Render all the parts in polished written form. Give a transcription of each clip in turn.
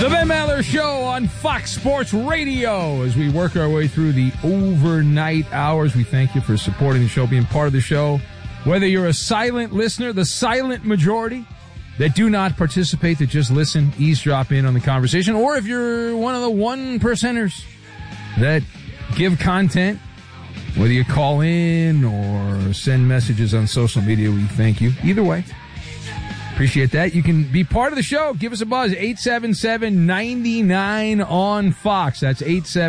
The Ben Maller Show on Fox Sports Radio. As we work our way through the overnight hours, we thank you for supporting the show, being part of the show. Whether you're a silent listener, the silent majority that do not participate, that just listen, eavesdrop in on the conversation, or if you're one of the 1%ers that give content, whether you call in or send messages on social media, we thank you. Either way. Appreciate that. You can be part of the show. Give us a buzz. 877-99 on Fox. That's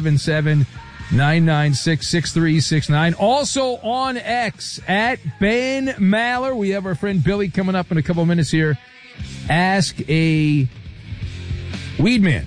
877-996-6369. Also on X at Ben Maller. We have our friend Billy coming up in a couple of minutes here. Ask a weed man.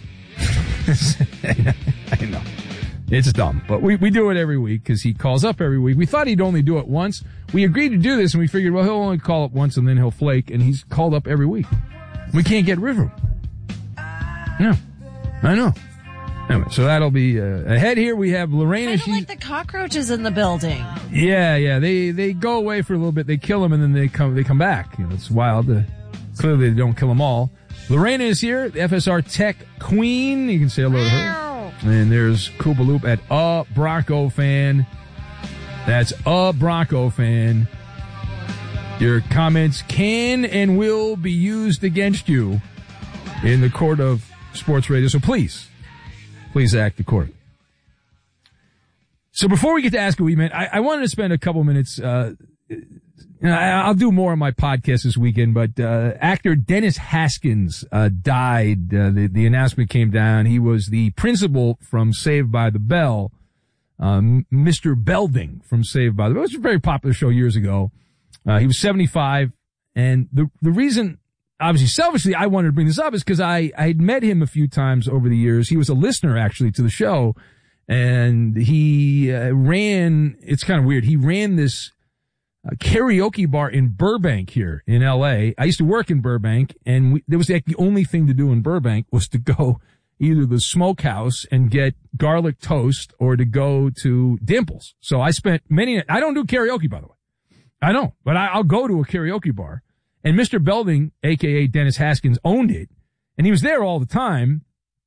I know. It's dumb, but we do it every week because he calls up every week. We thought he'd only do it once. We agreed to do this, and we figured, well, he'll only call up once, and then he'll flake, and he's called up every week. We can't get rid of him. Yeah, I know. Anyway, so that'll be ahead here. We have Lorena. Kind of like the cockroaches in the building. Yeah. They go away for a little bit. They kill them, and then they come back. You know, it's wild. Clearly, they don't kill them all. Lorena is here, the FSR Tech Queen. You can say hello to her. And there's Koopaloop at A Bronco Fan. That's A Bronco Fan. Your comments can and will be used against you in the court of sports radio. So please act accordingly. So before we get to Ask a Wee Man, I wanted to spend a couple minutes. I'll do more on my podcast this weekend, but actor Dennis Haskins died. The announcement came down. He was the principal from Saved by the Bell, Mr. Belding from Saved by the Bell. It was a very popular show years ago. He was 75, and the reason, obviously selfishly, I wanted to bring this up is because I had met him a few times over the years. He was a listener, actually, to the show, and he ran, it's kind of weird, he ran this karaoke bar in Burbank here in LA. I used to work in Burbank, and there was like the only thing to do in Burbank was to go either the Smokehouse and get garlic toast or to go to Dimples. So I spent I don't do karaoke, by the way. I don't, but I'll go to a karaoke bar, and Mr. Belding, aka Dennis Haskins, owned it, and he was there all the time.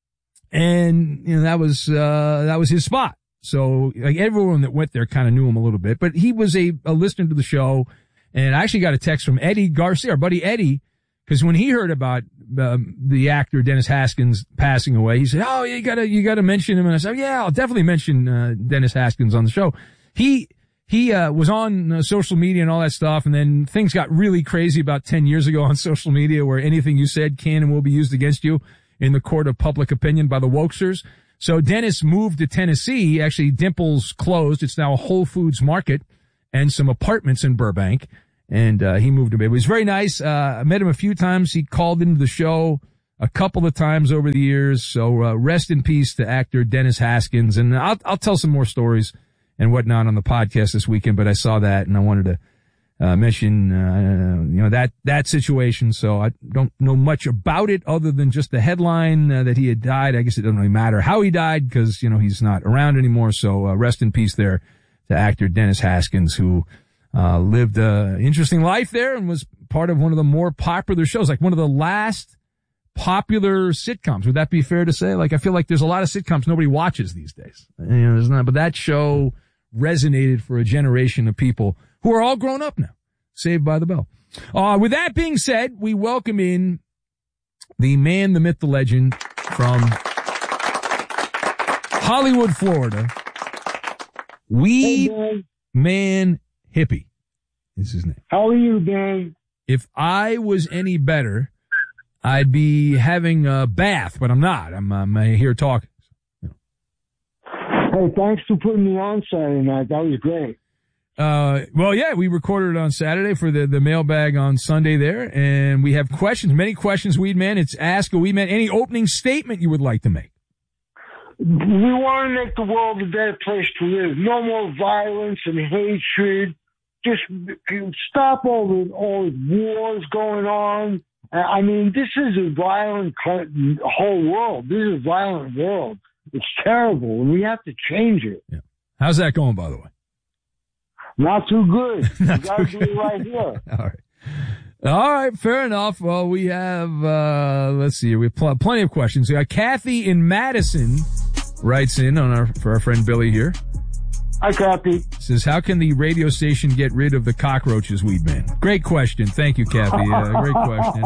And, you know, that was his spot. So, like, everyone that went there kind of knew him a little bit, but he was a listener to the show. And I actually got a text from Eddie Garcia, our buddy Eddie, because when he heard about the actor Dennis Haskins passing away, he said, "Oh, you gotta mention him." And I said, "Yeah, I'll definitely mention Dennis Haskins on the show." He was on social media and all that stuff, and then things got really crazy about 10 years ago on social media, where anything you said can and will be used against you in the court of public opinion by the wokesters. So Dennis moved to Tennessee. Actually, Dimples closed. It's now a Whole Foods Market and some apartments in Burbank. And he moved away. It was very nice. I met him a few times. He called into the show a couple of times over the years. So rest in peace to actor Dennis Haskins. And I'll tell some more stories and whatnot on the podcast this weekend. But I saw that, and I wanted to mention that situation. So I don't know much about it other than just the headline that he had died. I guess it doesn't really matter how he died because, you know, he's not around anymore. So rest in peace there to actor Dennis Haskins, who lived an interesting life there and was part of one of the more popular shows, like one of the last popular sitcoms. Would that be fair to say? Like, I feel like there's a lot of sitcoms nobody watches these days. You know, there's not, but that show resonated for a generation of people who are all grown up now. Saved by the Bell. With that being said, we welcome in the man, the myth, the legend from Hollywood, Florida. Weed Man Hippie is his name. How are you, Dan? If I was any better, I'd be having a bath, but I'm not. I'm here talking. Hey, thanks for putting me on Saturday night. That was great. Well, yeah, we recorded it on Saturday for the mailbag on Sunday there, and we have questions, many questions, Weed Man. It's Ask a Weed Man. Any opening statement you would like to make? We want to make the world a better place to live. No more violence and hatred. Just stop all the wars going on. I mean, this is a violent whole world. This is a violent world. It's terrible, and we have to change it. Yeah. How's that going, by the way? Not too good. You got to do it right here. All right. All right, fair enough. Well, we have, let's see, we have plenty of questions. We got Kathy in Madison writes in for our friend Billy here. Hi, Kathy. Says, how can the radio station get rid of the cockroaches, Weedman? Great question. Thank you, Kathy. Great question.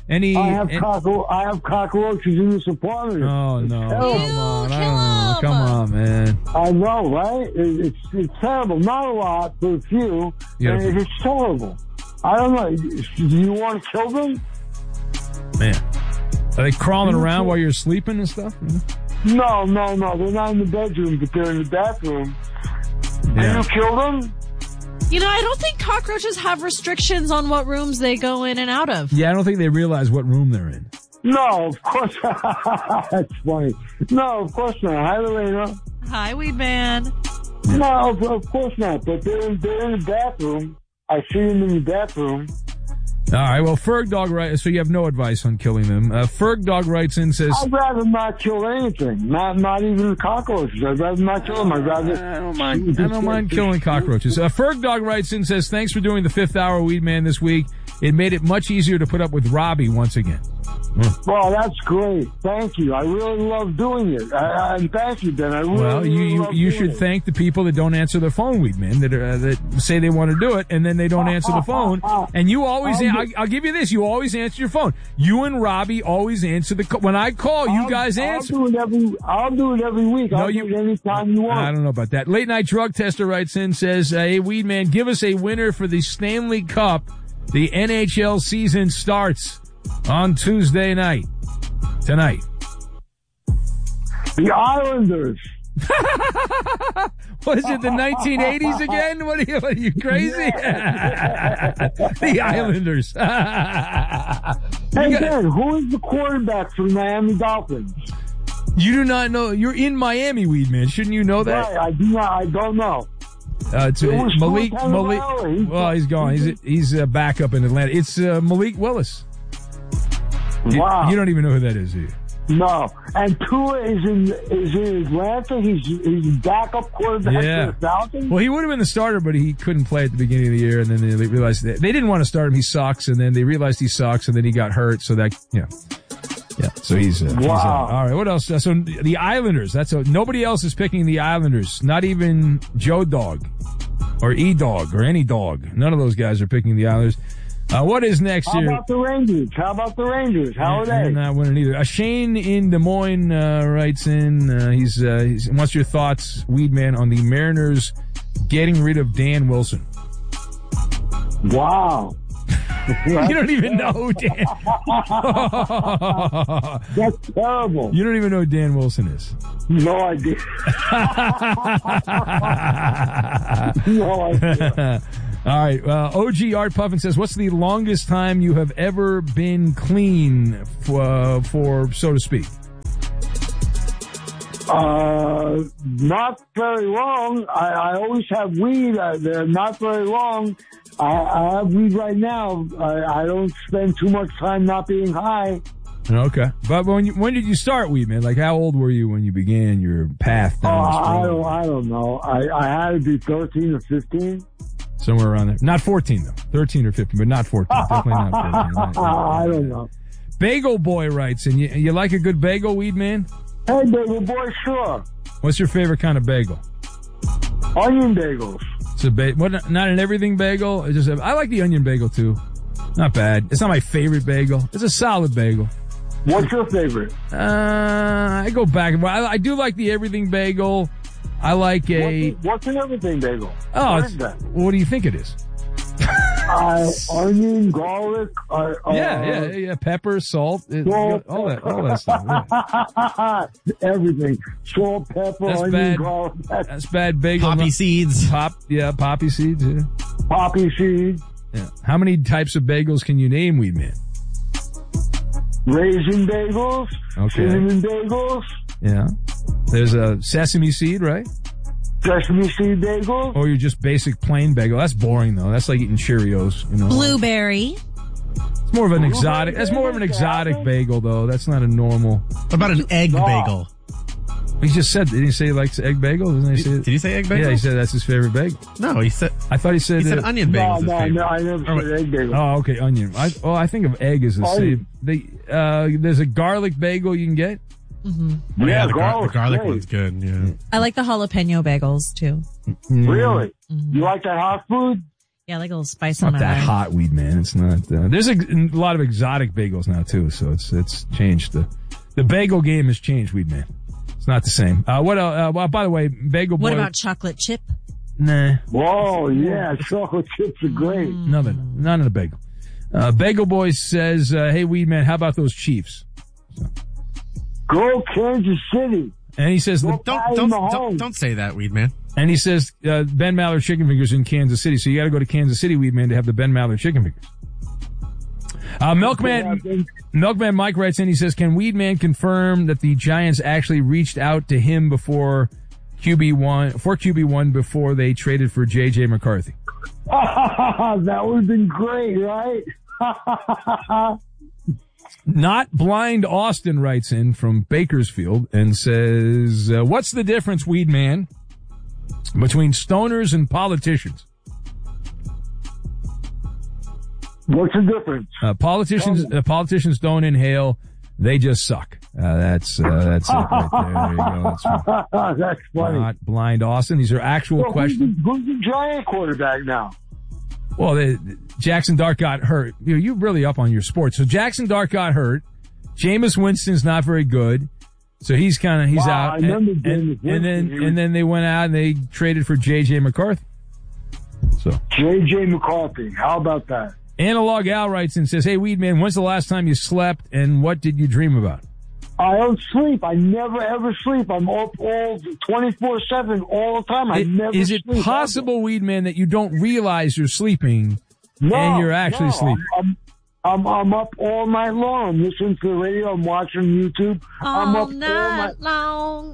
I have cockroaches in this apartment. Oh, no. Come on, man. I know, right? It's terrible. Not a lot, but a few. Yeah. And it's terrible. I don't know. Do you want to kill them? Man. Are they crawling around while you're sleeping and stuff? No. They're not in the bedroom, but they're in the bathroom. Yeah. And you kill them? You know, I don't think cockroaches have restrictions on what rooms they go in and out of. Yeah, I don't think they realize what room they're in. No, of course not. That's funny. No, of course not. Hi, Lorena. Hi, Weedman. No, of course not. But they're in the bathroom. I see them in the bathroom. All right, well, Ferg Dog writes, so you have no advice on killing them. Ferg Dog writes in, says... I'd rather not kill anything. Not even cockroaches. I'd rather not kill them. I don't mind killing cockroaches. Ferg Dog writes in, says, thanks for doing the 5th hour Weedman this week. It made it much easier to put up with Robbie once again. Well, that's great. Thank you. I really love doing it. And thank you, Ben. I really you should thank the people that don't answer the phone, Weedman, that say they want to do it, and then they don't answer the phone. And you always, I'll give you this, you always answer your phone. You and Robbie always answer when I call, you guys answer. I'll do it every week. I'll do it anytime you want. I don't know about that. Late Night Drug Tester writes in, says, hey, Weedman, give us a winner for the Stanley Cup. The NHL season starts on Tuesday night. Tonight. The Islanders. What is it, the 1980s again? What are you crazy? The Islanders. Hey, Ben, who is the quarterback for the Miami Dolphins? You do not know. You're in Miami, Weedman. Shouldn't you know that? Right, I do not. I don't know. It's Malik. Well, he's gone. He's back up in Atlanta. It's Malik Willis. Wow. You don't even know who that is, do you? No. And Tua is in Atlanta. He's backup quarterback for the Falcons. Well, he would have been the starter, but he couldn't play at the beginning of the year, and then they realized they didn't want to start him. He sucks, and then they realized he sucks, and then he got hurt. So that yeah. So he's wow. All right. What else? So the Islanders. Nobody else is picking the Islanders. Not even Joe Dog or E Dog or any dog. None of those guys are picking the Islanders. What is next here? How about the Rangers? How are they? They're not winning either. Shane in Des Moines writes in. He wants your thoughts, Weedman, on the Mariners getting rid of Dan Wilson. Wow. You don't even know who Dan. That's terrible. You don't even know who Dan Wilson is. No idea. No idea. All right. OG Art Puffin says, what's the longest time you have ever been clean for so to speak? Not very long. I always have weed. They're not very long. I have weed right now. I don't spend too much time not being high. Okay. But when did you start weed, man? Like, how old were you when you began your path down this road? I don't know. I had to be 13 or 15. Somewhere around there. Not 14, though. 13 or 15, but not 14. Definitely not 14. I don't know. Bagel Boy writes, and you like a good bagel, weed man? Hey, Bagel Boy, sure. What's your favorite kind of bagel? Onion bagels. It's not an everything bagel. I like the onion bagel, too. Not bad. It's not my favorite bagel. It's a solid bagel. What's your favorite? I go back. I do like the everything bagel. I like What's an everything bagel? Oh, what do you think it is? Onion, garlic. Yeah. Pepper, salt, all that stuff. Yeah. Everything. Salt, pepper, that's onion, bad. garlic. That's bad bagel. Poppy seeds. Poppy seeds. Yeah. Poppy seeds. Yeah. How many types of bagels can you name, Weed Man? Raisin bagels. Okay. Cinnamon bagels. Yeah. There's a sesame seed, right? Sesame seed bagel. Or you're just basic plain bagel. That's boring though. That's like eating Cheerios, you know. Blueberry. It's more of an exotic. That's more of an exotic bagel though. That's not a normal. What about an egg bagel? He just said, didn't he say he likes egg bagels? Did he say egg bagel? Yeah, he said that's his favorite bagel. No, he said... I thought he said... He said onion bagel. No, I never said egg bagel. Oh, okay, onion. I think of egg as the same. There's a garlic bagel you can get. Mm-hmm. Yeah, the garlic one's good, yeah. I like the jalapeno bagels, too. Really? You like that hot food? Yeah, I like a little spice It's on not my that mind. hot, weed man. It's not. There's a lot of exotic bagels now too, so it's changed. The bagel game has changed, weed man. It's not the same. What else? By the way, bagel boy. What about chocolate chip? Nah. Whoa, yeah, chocolate chips are great. Nothing. None of the bagel. Bagel boy says, "Hey, weed man, how about those Chiefs?" Go Kansas City. And he says, Don't say that, weed man. And he says, Ben Maller chicken fingers in Kansas City. So you got to go to Kansas City, weed man, to have the Ben Maller chicken fingers. Milkman Mike writes in, he says, can Weedman confirm that the Giants actually reached out to him before QB1 before they traded for J.J. McCarthy? That would have been great, right? Not Blind Austin writes in from Bakersfield and says, what's the difference, Weedman, between stoners and politicians? What's the difference? Politicians don't inhale; they just suck. That's it right there. There you go. That's funny. Not Blind Austin. These are actual questions. Who's the Giant quarterback now? Well, Jackson Dart got hurt. You're really up on your sports. So Jackson Dart got hurt. Jameis Winston's not very good, so he's out. I remember Jameis Winston. And then they went out and they traded for J.J. McCarthy. So J.J. McCarthy. How about that? Analog Al writes and says, hey, Weedman, when's the last time you slept and what did you dream about? I don't sleep. I never, ever sleep. I'm up all 24/7 all the time. I never Is it sleep possible, Weedman, that you don't realize you're sleeping and you're actually sleeping? I'm up all night long. I'm listening to the radio. I'm watching YouTube. I'm up all night long.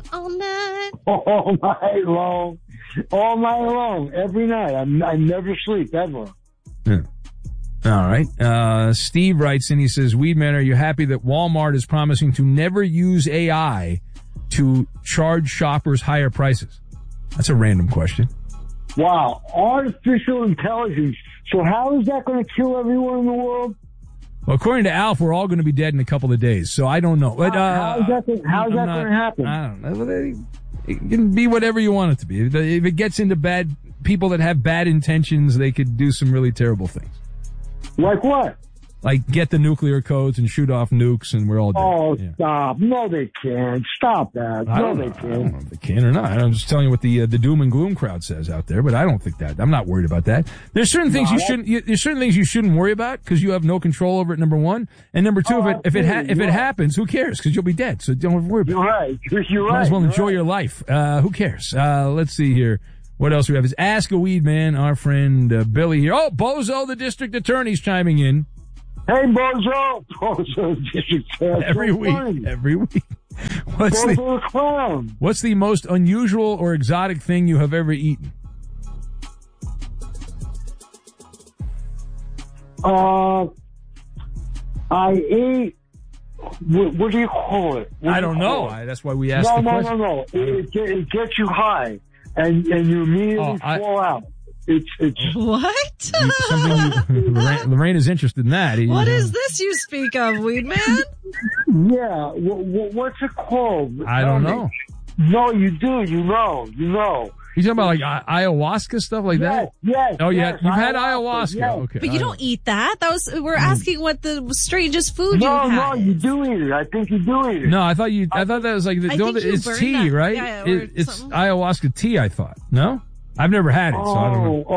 Every night. I never sleep, ever. Yeah. All right. Steve writes in, he says, Weedman, are you happy that Walmart is promising to never use AI to charge shoppers higher prices? That's a random question. Wow. Artificial intelligence. So how is that going to kill everyone in the world? Well, according to Alf, we're all going to be dead in a couple of days, so I don't know. But, how's that going to happen? I don't know. It can be whatever you want it to be. If it gets into bad people that have bad intentions, they could do some really terrible things. Like what? Like get the nuclear codes and shoot off nukes and we're all dead. Oh, yeah. Stop. No, they can't. Stop that. I don't know if they can or not. I'm just telling you what the doom and gloom crowd says out there, but I don't think that. I'm not worried about that. There's certain things there's certain things you shouldn't worry about because you have no control over it, number one. And number two, if it happens, who cares? Because you'll be dead. So don't worry about it. You're right. You're right. Might as well enjoy your life. Who cares? Let's see here. What else we have is Ask a Weed Man, our friend Billy here. Oh, Bozo, the district attorney's chiming in. Hey, Bozo! Bozo, district attorney. Every week. Bozo the clown. What's the most unusual or exotic thing you have ever eaten? I ate. What do you call it? I don't know. That's why we asked the question. No. It gets you high. And you immediately fall out. It's what? Lorraine is interested in that. What is this you speak of, Weedman? Yeah. What's it called? I don't know. No, you do. You know. You talking about like ayahuasca stuff like that? Yes. Oh yeah, you've had ayahuasca. Yes. Okay. But you don't eat that. We're asking what the strangest food you had. No, you do eat it. I think you do eat it. No, I thought that was like it's tea, that. right? Yeah, it's ayahuasca tea. I thought. No, I've never had it, so I don't know.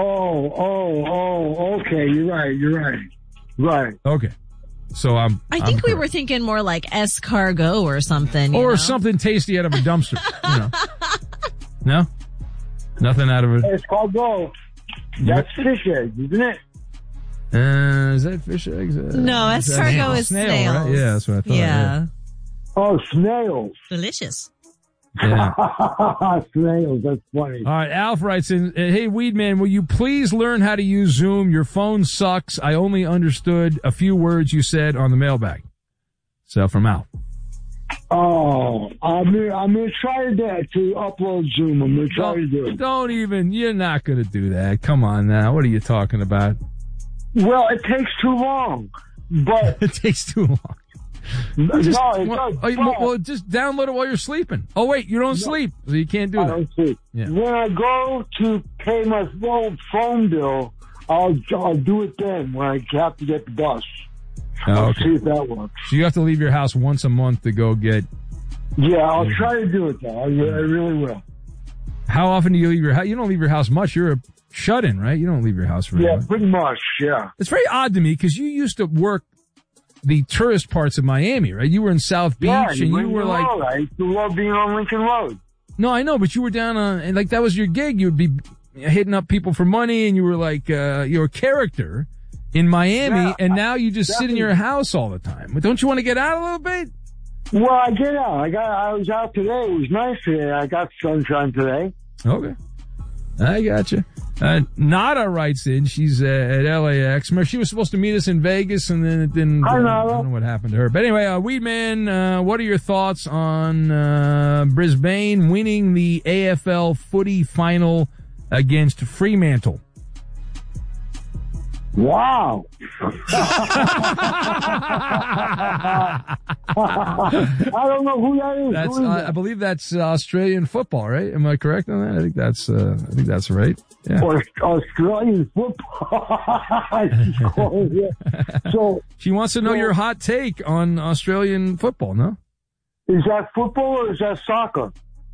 Okay. You're right. Okay. So I think we were thinking more like escargot or something. Or something tasty out of a dumpster. No? Nothing out of it. Escargot. That's fish eggs, isn't it? Is that fish eggs? No, escargot is snails. Right? Yeah, that's what I thought. Yeah. Oh, snails. Delicious. Yeah. Snails, that's funny. All right, Alf writes in, hey, Weedman, will you please learn how to use Zoom? Your phone sucks. I only understood a few words you said on the mailbag. So from Alf. Oh, I'm gonna try to upload Zoom. I'm gonna try to do it. Don't even. You're not gonna do that. Come on now. What are you talking about? Well, it takes too long. But it takes too long. Well, just download it while you're sleeping. Oh wait, you don't sleep, so you can't do that. I don't sleep. Yeah. When I go to pay my phone bill, I'll do it then when I have to get the bus. I'll see if that works. So you have to leave your house once a month to go get. Yeah, I'll try to do it though. I really will. How often do you leave your house? You don't leave your house much. You're a shut-in, right? You don't leave your house very much. Yeah, pretty much. Yeah. It's very odd to me because you used to work the tourist parts of Miami, right? You were in South Beach, and you were like, I used to love being on Lincoln Road. No, I know, but you were down on, and like that was your gig. You would be hitting up people for money, and you were like you're a character in Miami, and now you just sit in your house all the time. But don't you want to get out a little bit? Well, I get out. I was out today. It was nice today. I got sunshine today. Okay. I got you. Nada writes in. She's at LAX. She was supposed to meet us in Vegas, and then it didn't. I don't know what happened to her. But anyway, Weedman, what are your thoughts on Brisbane winning the AFL footy final against Fremantle? Wow. I don't know who that is. That's, I believe that's Australian football, right? Am I correct on that? I think that's right. Yeah. Or Australian football. So she wants to know your hot take on Australian football, no? Is that football or is that soccer?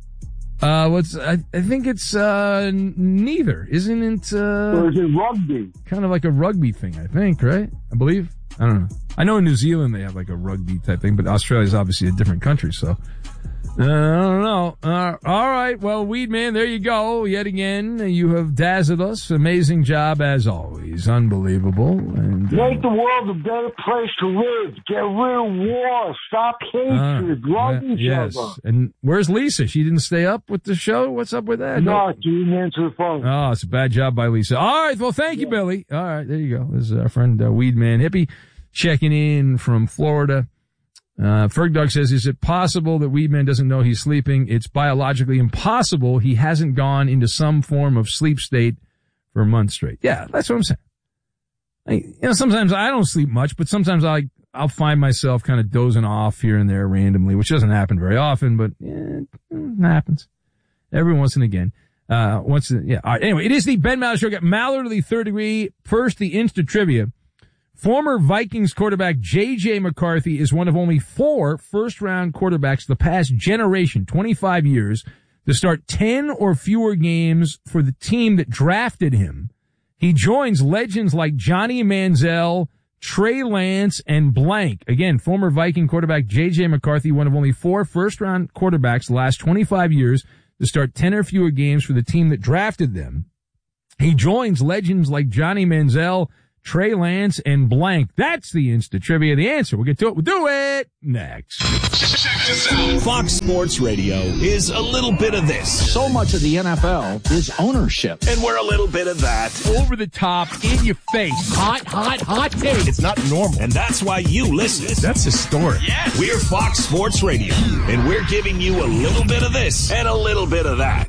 I think it's neither, isn't it? Or is it rugby? Kind of like a rugby thing, I think, right? I believe. I don't know. I know in New Zealand they have like a rugby type thing, but Australia's obviously a different country, so I don't know. All right, well, Weedman, there you go. Yet again, you have dazzled us. Amazing job as always. Unbelievable. And make the world a better place to live. Get rid of war. Stop hatred. Love each other. And where's Lisa? She didn't stay up with the show? What's up with that? No, she didn't answer the phone. Oh, it's a bad job by Lisa. All right, well, thank you, Billy. All right, there you go. This is our friend Weedman Hippie checking in from Florida. Fergdog says, is it possible that Weedman doesn't know he's sleeping? It's biologically impossible. He hasn't gone into some form of sleep state for a month straight. Yeah, that's what I'm saying. Sometimes I don't sleep much, but sometimes I'll find myself kind of dozing off here and there randomly, which doesn't happen very often, but it happens every once and again. All right. Anyway, it is the Ben Maller Show. Got Maller to the third degree. First, the Insta Trivia. Former Vikings quarterback J.J. McCarthy is one of only 4 first-round quarterbacks the past generation, 25 years, to start 10 or fewer games for the team that drafted him. He joins legends like Johnny Manziel, Trey Lance, and blank. Again, former Viking quarterback J.J. McCarthy, one of only 4 first-round quarterbacks the last 25 years to start 10 or fewer games for the team that drafted them. He joins legends like Johnny Manziel, Trey Lance, and blank. That's the Insta Trivia. The answer. We'll get to it. We'll do it next. Fox Sports Radio is a little bit of this. So much of the NFL is ownership. And we're a little bit of that. Over the top, in your face. Hot take. It's not normal. And that's why you listen. That's historic. Yes. We're Fox Sports Radio. And we're giving you a little bit of this and a little bit of that.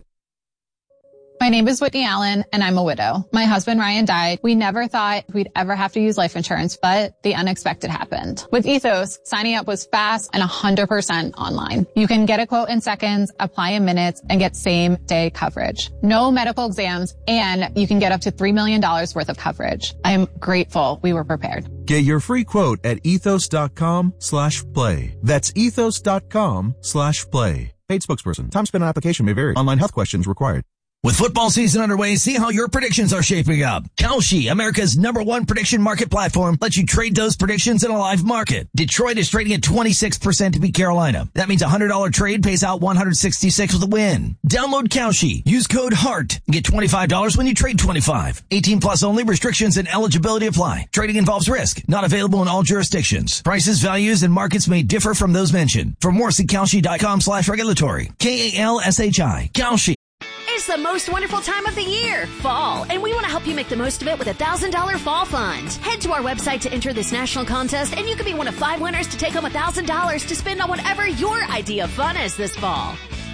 My name is Whitney Allen, and I'm a widow. My husband, Ryan, died. We never thought we'd ever have to use life insurance, but the unexpected happened. With Ethos, signing up was fast and 100% online. You can get a quote in seconds, apply in minutes, and get same-day coverage. No medical exams, and you can get up to $3 million worth of coverage. I am grateful we were prepared. Get your free quote at ethos.com/play. That's ethos.com/play. Paid spokesperson. Time spent on application may vary. Online health questions required. With football season underway, see how your predictions are shaping up. Kalshi, America's #1 prediction market platform, lets you trade those predictions in a live market. Detroit is trading at 26% to beat Carolina. That means a $100 trade pays out $166 with a win. Download Kalshi. Use code HEART and get $25 when you trade 25. 18 plus only. Restrictions and eligibility apply. Trading involves risk. Not available in all jurisdictions. Prices, values, and markets may differ from those mentioned. For more, see Kalshi.com/regulatory. KALSHI. Kalshi. Is It's the most wonderful time of the year, fall, and we want to help you make the most of it with a $1,000 fall fund. Head to our website to enter this national contest, and you could be one of 5 winners to take home $1,000 to spend on whatever your idea of fun is this fall.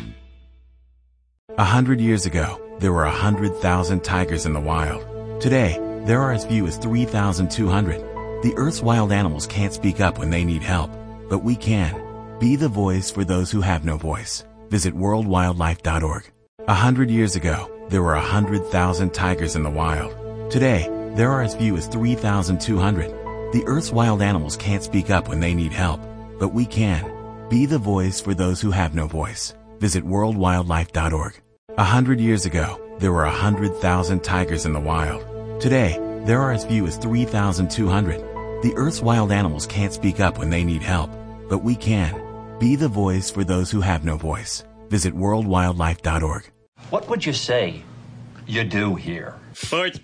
100 years ago, there were 100,000 tigers in the wild. Today, there are as few as 3,200. The Earth's wild animals can't speak up when they need help, but we can. Be the voice for those who have no voice. Visit worldwildlife.org. 100 years ago, there were 100,000 tigers in the wild. Today, there are as few as 3,200. The Earth's wild animals can't speak up when they need help, but we can. Be the voice for those who have no voice. Visit worldwildlife.org. 100 years ago, there were 100,000 tigers in the wild. Today, there are as few as 3,200. The Earth's wild animals can't speak up when they need help, but we can. Be the voice for those who have no voice. Visit worldwildlife.org. What would you say you do here? Sports.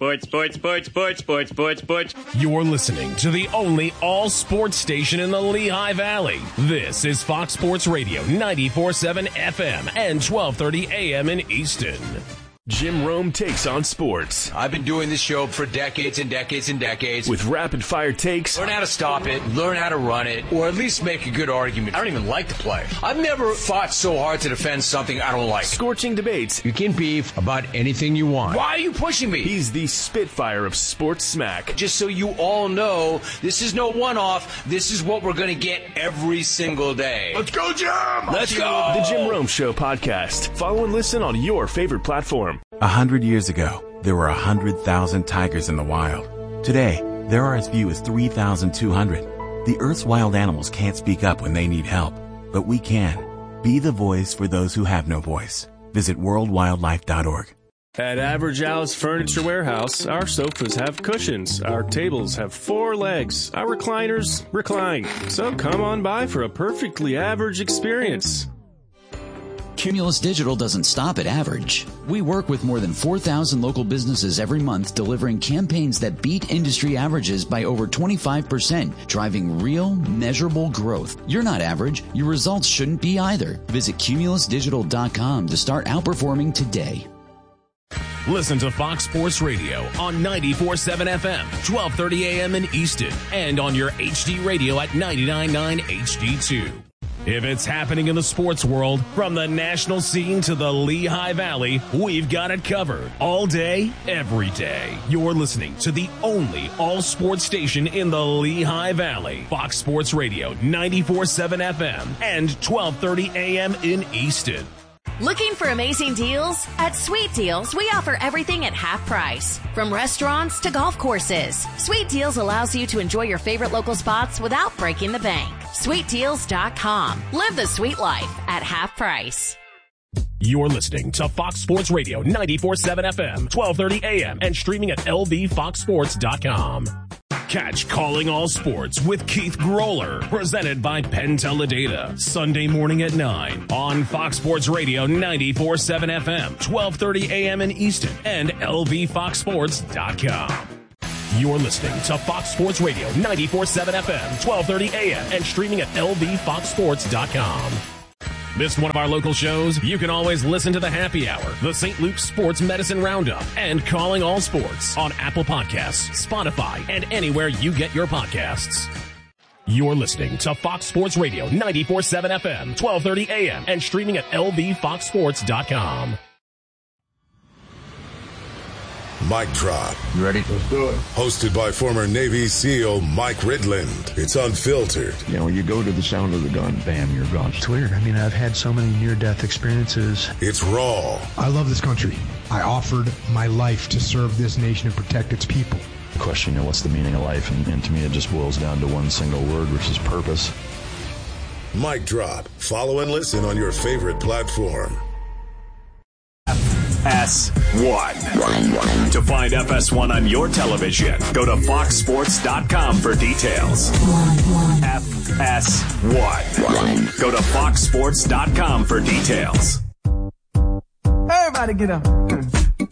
You're listening to the only all-sports station in the Lehigh Valley. This is Fox Sports Radio 94.7 FM and 12:30 AM in Easton. Jim Rome takes on sports. I've been doing this show for decades and decades and decades. With rapid-fire takes. Learn how to stop it, learn how to run it, or at least make a good argument. I don't even like to play. I've never fought so hard to defend something I don't like. Scorching debates. You can beef about anything you want. Why are you pushing me? He's the Spitfire of sports smack. Just so you all know, this is no one-off. This is what we're going to get every single day. Let's go, Jim! Let's go! The Jim Rome Show podcast. Follow and listen on your favorite platform. 100 years ago, there were 100,000 tigers in the wild. Today, there are as few as 3,200. The Earth's wild animals can't speak up when they need help, but we can. Be the voice for those who have no voice. Visit worldwildlife.org. At Average Al's Furniture Warehouse, our sofas have cushions, our tables have 4 legs, our recliners recline. So come on by for a perfectly average experience. Cumulus Digital doesn't stop at average. We work with more than 4,000 local businesses every month, delivering campaigns that beat industry averages by over 25%, driving real, measurable growth. You're not average. Your results shouldn't be either. Visit cumulusdigital.com to start outperforming today. Listen to Fox Sports Radio on 94.7 FM, 12:30 AM in Easton, and on your HD radio at 99.9 HD2. If it's happening in the sports world, from the national scene to the Lehigh Valley, we've got it covered all day, every day. You're listening to the only all-sports station in the Lehigh Valley. Fox Sports Radio, 94.7 FM and 12:30 AM in Easton. Looking for amazing deals? At Sweet Deals, we offer everything at half price. From restaurants to golf courses, Sweet Deals allows you to enjoy your favorite local spots without breaking the bank. SweetDeals.com. Live the sweet life at half price. You're listening to Fox Sports Radio 94.7 FM, 12:30 AM, and streaming at lvfoxsports.com. Catch Calling All Sports with Keith Groller, presented by Penn Teledata, Sunday morning at 9 on Fox Sports Radio 94.7 FM, 12:30 AM in Easton, and lvfoxsports.com. You're listening to Fox Sports Radio 94.7 FM, 12:30 AM, and streaming at lvfoxsports.com. Missed one of our local shows? You can always listen to the Happy Hour, the St. Luke's Sports Medicine Roundup, and Calling All Sports on Apple Podcasts, Spotify, and anywhere you get your podcasts. You're listening to Fox Sports Radio 94.7 FM, 12:30 AM, and streaming at lvfoxsports.com. Mic Drop. You ready? Let's do it. Hosted by former Navy SEAL Mike Ridland. It's unfiltered. You know, you go to the sound of the gun, bam, you're gone. It's weird. I mean, I've had so many near-death experiences. It's raw. I love this country. I offered my life to serve this nation and protect its people. The question, you know, what's the meaning of life? And to me, it just boils down to one single word, which is purpose. Mic Drop. Follow and listen on your favorite platform. FS1. To find FS1 on your television, go to foxsports.com for details. FS1. Go to foxsports.com for details. Everybody get up.